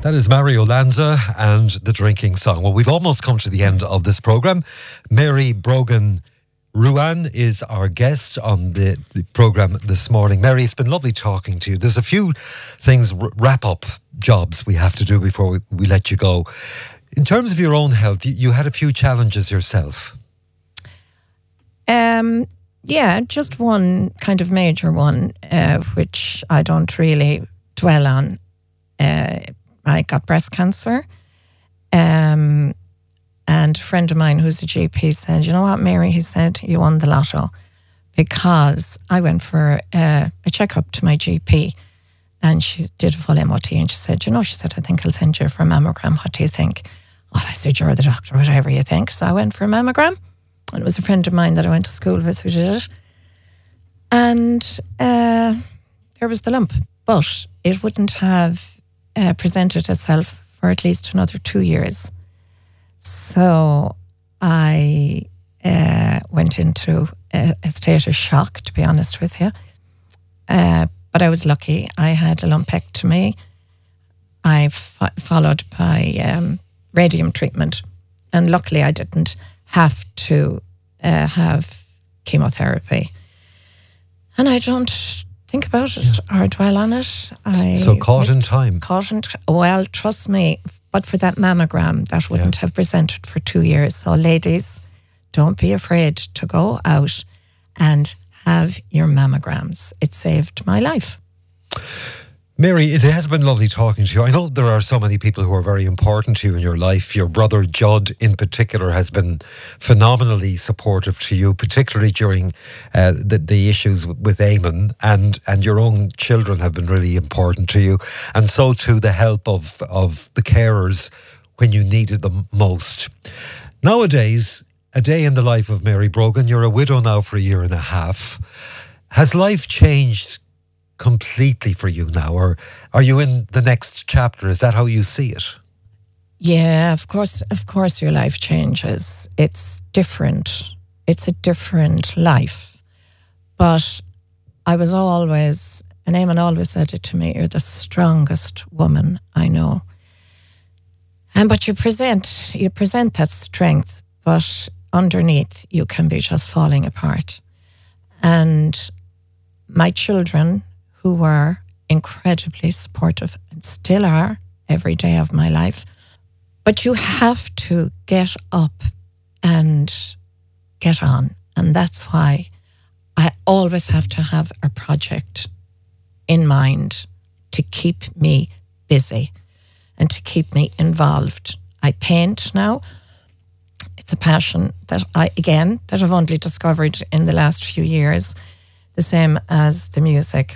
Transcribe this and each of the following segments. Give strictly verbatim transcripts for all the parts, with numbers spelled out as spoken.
That is Mario Lanza and The Drinking Song. Well, we've almost come to the end of this programme. Mary Brogan Ruane is our guest on the, the programme this morning. Mary, it's been lovely talking to you. There's a few things, wrap-up jobs we have to do before we, we let you go. In terms of your own health, you, you had a few challenges yourself. Um, yeah, just one kind of major one, uh, which I don't really dwell on. Uh, I got breast cancer. Um, and a friend of mine who's a G P said, you know what, Mary, he said, you won the lotto. Because I went for uh, a checkup to my G P and she did a full M O T and she said, you know, she said, I think I'll send you for a mammogram. What do you think? Well, I said, you're the doctor, whatever you think. So I went for a mammogram. And it was a friend of mine that I went to school with who did it. And uh, there was the lump. But it wouldn't have uh, presented itself for at least another two years. So I uh, went into a, a state of shock, to be honest with you. Uh, but I was lucky. I had a lumpectomy. I fo- followed by um, radium treatment. And luckily I didn't have to uh, have chemotherapy. And I don't think about it yeah. or dwell on it. I so caught in time. Caught in t- well, trust me, but for that mammogram, that wouldn't yeah. have presented for two years. So ladies, don't be afraid to go out and have your mammograms. It saved my life. Mary, it has been lovely talking to you. I know there are so many people who are very important to you in your life. Your brother Judd in particular has been phenomenally supportive to you, particularly during uh, the, the issues with Eamon, and, and your own children have been really important to you. And so too the help of, of the carers when you needed them most. Nowadays, a day in the life of Mary Brogan, you're a widow now for a year and a half. Has life changed completely for you now, or are you in the next chapter? Is that how you see it? Yeah, of course, of course your life changes. It's different. It's a different life. But I was always, and Eamon always said it to me, you're the strongest woman I know. And but you present, you present that strength, but underneath you can be just falling apart. And my children, who were incredibly supportive and still are every day of my life. But you have to get up and get on. And that's why I always have to have a project in mind to keep me busy and to keep me involved. I paint now. It's a passion that I, again, that I've only discovered in the last few years, the same as the music.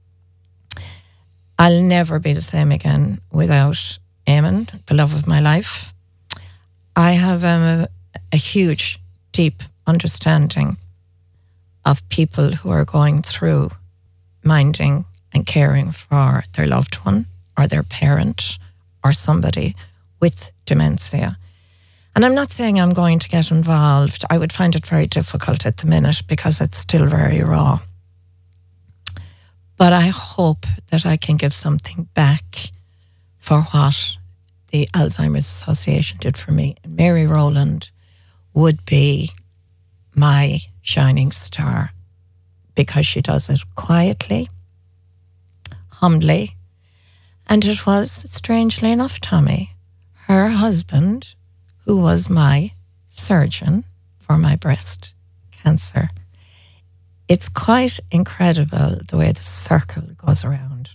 I'll never be the same again without Eamon, the love of my life. I have um, a, a huge, deep understanding of people who are going through minding and caring for their loved one or their parent or somebody with dementia. And I'm not saying I'm going to get involved. I would find it very difficult at the minute because it's still very raw. But I hope that I can give something back for what the Alzheimer's Association did for me. And Mary Rowland would be my shining star because she does it quietly, humbly. And it was, strangely enough, Tommy, her husband, who was my surgeon for my breast cancer. It's quite incredible the way the circle goes around.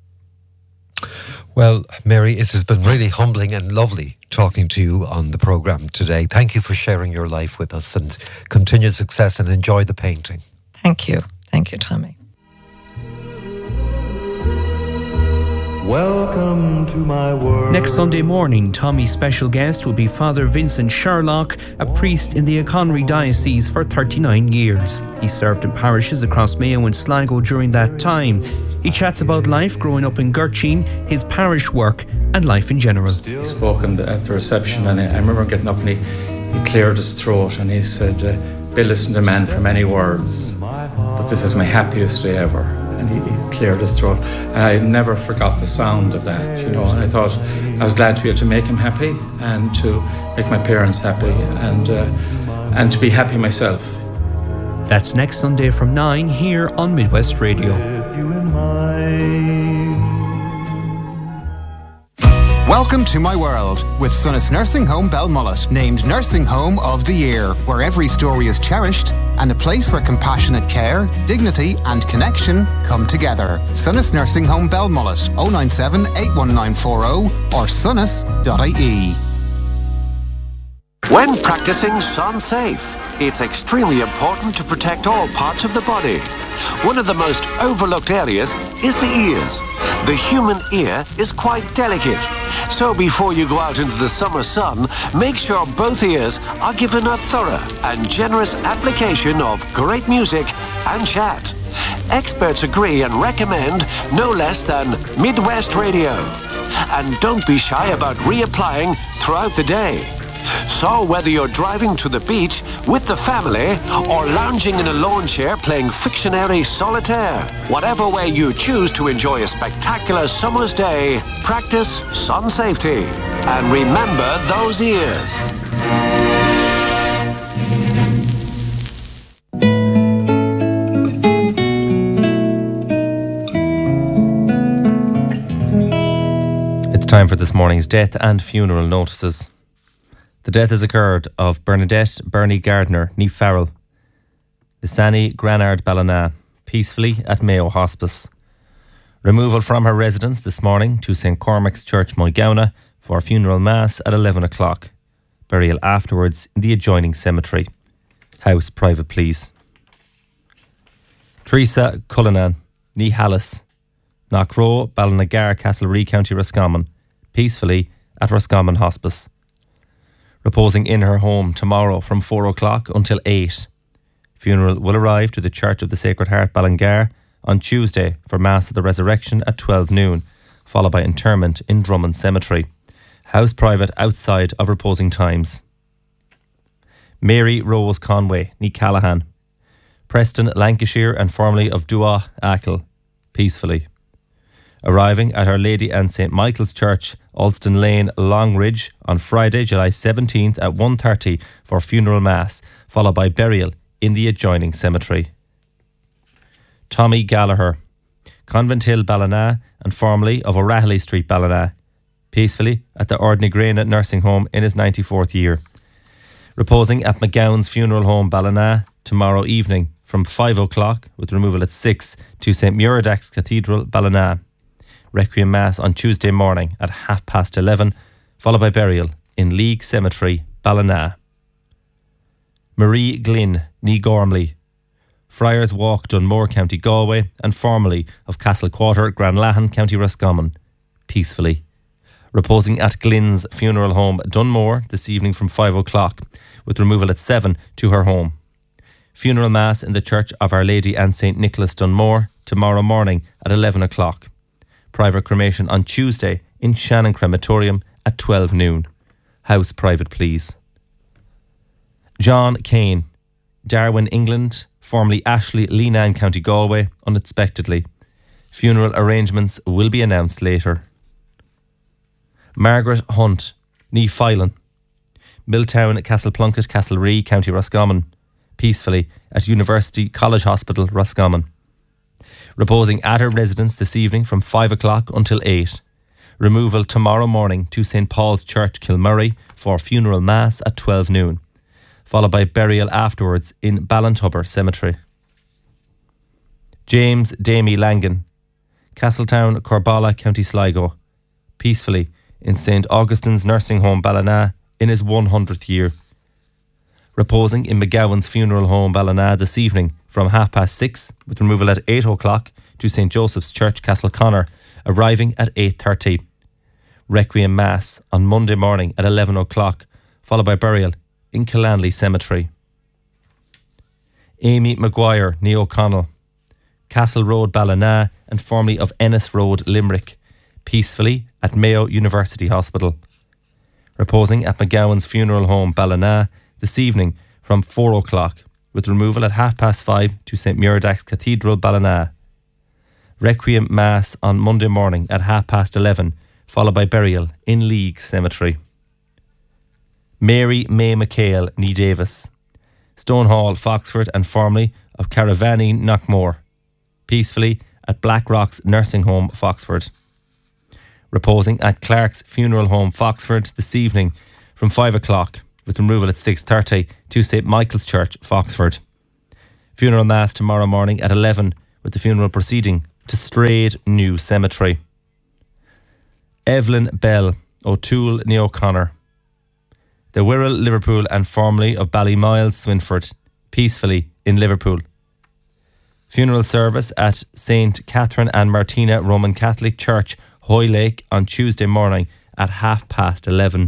Well, Mary, it has been really humbling and lovely talking to you on the programme today. Thank you for sharing your life with us, and continued success, and enjoy the painting. Thank you. Thank you, Tommy. Welcome to my world. Next Sunday morning, Tommy's special guest will be Father Vincent Sherlock, a priest in the Achonry Diocese for thirty-nine years. He served in parishes across Mayo and Sligo during that time. He chats about life growing up in Gurteen, his parish work, and life in general. He spoke at the reception, and I remember getting up and he, he cleared his throat and he said, uh, Bill, listen to man for many words, but this is my happiest day ever. and he, he cleared his throat. And I never forgot the sound of that, you know. And I thought I was glad to be able to make him happy and to make my parents happy and uh, and to be happy myself. That's next Sunday from nine here on Midwest Radio. Welcome to my world with Sunnis Nursing Home Belmullet, named Nursing Home of the Year, where every story is cherished and a place where compassionate care, dignity and connection come together. Sunnis Nursing Home Belmullet, oh nine seven, eight one nine four oh or sunnis dot I E. When practicing SunSafe, it's extremely important to protect all parts of the body. One of the most overlooked areas is the ears. The human ear is quite delicate, so before you go out into the summer sun, make sure both ears are given a thorough and generous application of great music and chat. Experts agree and recommend no less than Midwest Radio. And don't be shy about reapplying throughout the day. So whether you're driving to the beach with the family or lounging in a lawn chair playing Fictionary Solitaire, whatever way you choose to enjoy a spectacular summer's day, practice sun safety. And remember those ears. It's time for this morning's death and funeral notices. The death has occurred of Bernadette Bernie Gardner, ní Farrell, Lissani Granard Ballina, peacefully at Mayo Hospice. Removal from her residence this morning to Saint Cormac's Church, Moygownagh, for funeral mass at eleven o'clock. Burial afterwards in the adjoining cemetery. House private, please. Teresa Cullinan, ní Hallis, Knockrow, Ballinagar, Castlereagh, County Roscommon, peacefully at Roscommon Hospice. Reposing in her home tomorrow from four o'clock until eight. Funeral will arrive to the Church of the Sacred Heart, Ballingar, on Tuesday for Mass of the Resurrection at twelve noon, followed by interment in Drummond Cemetery. House private outside of reposing times. Mary Rose Conway, ní Callahan, Preston, Lancashire, and formerly of Dua, Achill, peacefully. Arriving at Our Lady and Saint Michael's Church, Alston Lane, Longridge, on Friday, July seventeenth at one thirty for funeral mass, followed by burial in the adjoining cemetery. Tommy Gallagher, Convent Hill, Ballina, and formerly of O'Rahilly Street, Ballina, peacefully at the Ardnigreina Nursing Home in his ninety-fourth year. Reposing at McGowan's Funeral Home, Ballina, tomorrow evening from five o'clock, with removal at six to Saint Muradach's Cathedral, Ballina. Requiem Mass on Tuesday morning at half past eleven, followed by burial in League Cemetery, Ballina. Marie Glynn, ní Gormley, Friars Walk, Dunmore, County Galway, and formerly of Castle Quarter, Granlahan, County Roscommon, peacefully. Reposing at Glynn's Funeral Home, Dunmore, this evening from five o'clock, with removal at seven to her home. Funeral Mass in the Church of Our Lady and Saint Nicholas, Dunmore, tomorrow morning at eleven o'clock. Private cremation on Tuesday in Shannon Crematorium at twelve noon. House private, please. John Kane, Darwin, England, formerly Ashley, Leenane, County Galway, unexpectedly. Funeral arrangements will be announced later. Margaret Hunt, ní Filan, Milltown, Castleplunkett, Castlereagh, County Roscommon, peacefully at University College Hospital, Roscommon. Reposing at her residence this evening from five o'clock until eight. Removal tomorrow morning to Saint Paul's Church, Kilmurray, for funeral mass at twelve noon, followed by burial afterwards in Ballintubber Cemetery. James Damie Langan, Castletown, Corballa, County Sligo, peacefully in Saint Augustine's Nursing Home, Ballina, in his one hundredth year. Reposing in McGowan's Funeral Home, Ballina, this evening from half past six, with removal at eight o'clock to Saint Joseph's Church, Castleconnor, arriving at eight thirty. Requiem Mass on Monday morning at eleven o'clock, followed by burial in Killanley Cemetery. Amy Maguire, ní O'Connell, Castle Road, Ballina, and formerly of Ennis Road, Limerick, peacefully at Mayo University Hospital. Reposing at McGowan's Funeral Home, Ballina, this evening from four o'clock, with removal at half past five to Saint Muradach's Cathedral, Ballina. Requiem Mass on Monday morning at half past eleven, followed by burial in League Cemetery. Mary May McHale, ní Davis, Stonehall, Foxford, and formerly of Caravani, Knockmore, peacefully at Black Rocks Nursing Home, Foxford. Reposing at Clark's Funeral Home, Foxford, this evening from five o'clock, with removal at six thirty to Saint Michael's Church, Foxford. Funeral Mass tomorrow morning at eleven, with the funeral proceeding to Strayed New Cemetery. Evelyn Bell, O'Toole, ní O'Connor, the Wirral, Liverpool, and formerly of Ballymiles, Swinford, peacefully in Liverpool. Funeral service at Saint Catherine and Martina Roman Catholic Church, Hoylake, on Tuesday morning at half past eleven.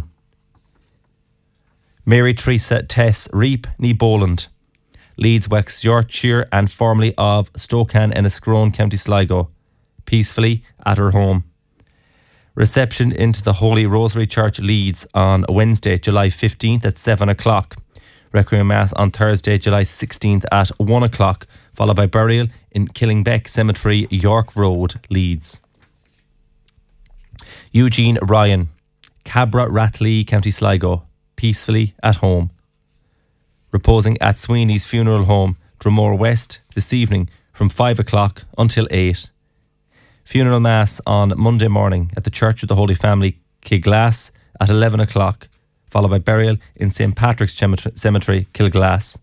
Mary Teresa Tess Reap, ní Boland, Leeds, West Yorkshire, and formerly of Stokan and Enniscrone, County Sligo, peacefully at her home. Reception into the Holy Rosary Church, Leeds, on Wednesday, July fifteenth at seven o'clock. Requiem Mass on Thursday, July sixteenth at one o'clock, followed by burial in Killingbeck Cemetery, York Road, Leeds. Eugene Ryan, Cabra Ratley, County Sligo, peacefully at home. Reposing at Sweeney's Funeral Home, Drumore West, this evening from five o'clock until eight. Funeral Mass on Monday morning at the Church of the Holy Family, Kiglass, at eleven o'clock, followed by burial in Saint Patrick's Cemetery, Kilglass.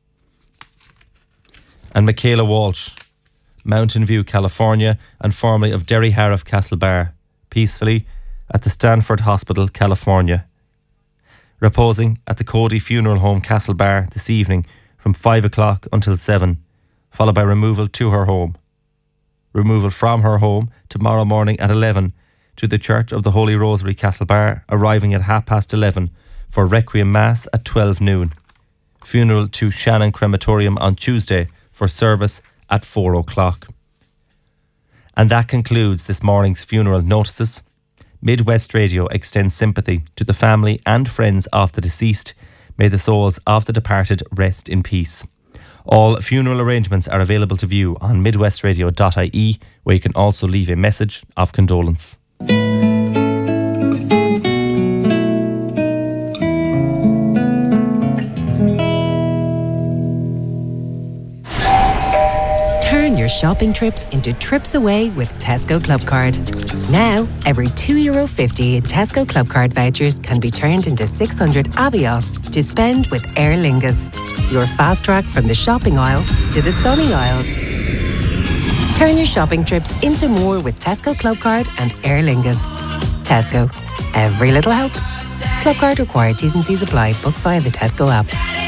And Michaela Walsh, Mountain View, California, and formerly of Derry Harriff, Castlebar, peacefully at the Stanford Hospital, California. Reposing at the Cody Funeral Home, Castlebar, this evening from five o'clock until seven, followed by removal to her home. Removal from her home tomorrow morning at eleven to the Church of the Holy Rosary, Castlebar, arriving at half past eleven for Requiem Mass at twelve noon. Funeral to Shannon Crematorium on Tuesday for service at four o'clock. And that concludes this morning's funeral notices. Midwest Radio extends sympathy to the family and friends of the deceased. May the souls of the departed rest in peace. All funeral arrangements are available to view on midwestradio dot I E, where you can also leave a message of condolence. Turn your shopping trips into trips away with Tesco Clubcard. Now, every two euro fifty in Tesco Clubcard vouchers can be turned into six hundred Avios to spend with Aer Lingus. Your fast track from the shopping aisle to the sunny aisles. Turn your shopping trips into more with Tesco Clubcard and Aer Lingus. Tesco. Every little helps. Clubcard required. T's and C's apply. Book via the Tesco app.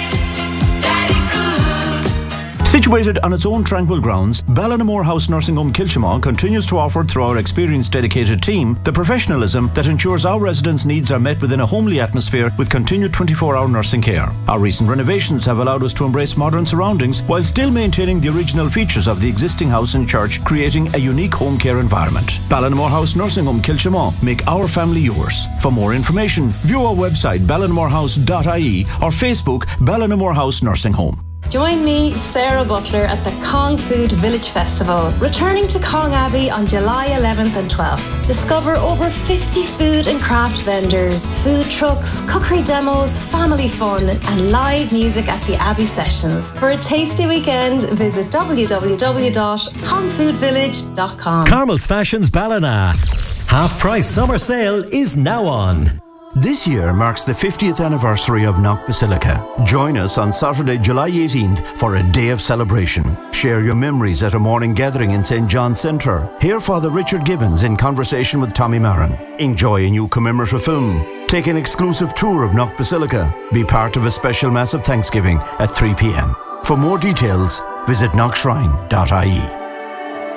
Situated on its own tranquil grounds, Ballinamore House Nursing Home Kilchimau continues to offer, through our experienced dedicated team, the professionalism that ensures our residents' needs are met within a homely atmosphere with continued twenty-four hour nursing care. Our recent renovations have allowed us to embrace modern surroundings while still maintaining the original features of the existing house and church, creating a unique home care environment. Ballinamore House Nursing Home Kilchimau. Make our family yours. For more information, view our website ballinamore house dot I E or Facebook Ballinamore House Nursing Home. Join me, Sarah Butler, at the Cong Food Village Festival, returning to Cong Abbey on July eleventh and twelfth. Discover over fifty food and craft vendors, food trucks, cookery demos, family fun, and live music at the Abbey Sessions. For a tasty weekend, visit w w w dot cong food village dot com. Carmel's Fashions Ballina. Half price summer sale is now on. This year marks the fiftieth anniversary of Knock Basilica. Join us on Saturday, July eighteenth for a day of celebration. Share your memories at a morning gathering in Saint John's Centre. Hear Father Richard Gibbons in conversation with Tommy Marin. Enjoy a new commemorative film. Take an exclusive tour of Knock Basilica. Be part of a special Mass of Thanksgiving at three p m. For more details, visit knock shrine dot I E.